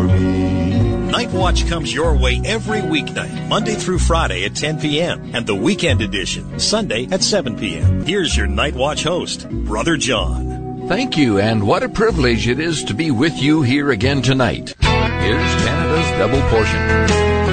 me. Night Watch comes your way every weeknight, Monday through Friday at 10 p.m. and the weekend edition, Sunday at 7 p.m. Here's your Night Watch host, Brother John. Thank you, and what a privilege it is to be with you here again tonight. Here's Canada's Double Portion.